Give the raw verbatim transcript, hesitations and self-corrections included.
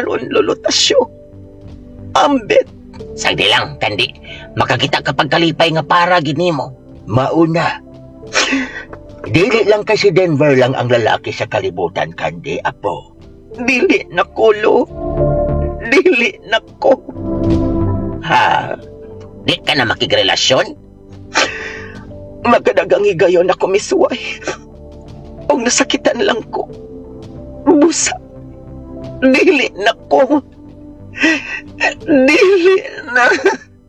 karon lulutasyo. Ambet. Sagdi lang, Kandi. Makakita kapag kalipay nga para ginimo. Mauna. Dili lang kay si Denver lang ang lalaki sa kalibutan, Kandi, apo. Dili na ko, Lo. Dili na ko. Ha? Di ka na makigrelasyon? Magadagang higayon ako, misway. O nasakitan lang ko. Busa. Dili na ko. Dili na.